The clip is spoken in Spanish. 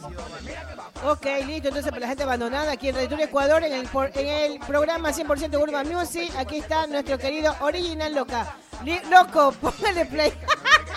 Ok, listo, entonces para la gente abandonada aquí en Radio Tour Ecuador, en el programa 100% Urban Music, aquí está nuestro querido Original Loca. Loco, póngale play.